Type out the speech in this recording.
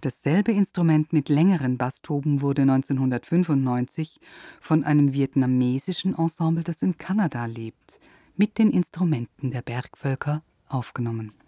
Dasselbe Instrument mit längeren Basstoben wurde 1995 von einem vietnamesischen Ensemble, das in Kanada lebt, mit den Instrumenten der Bergvölker aufgenommen.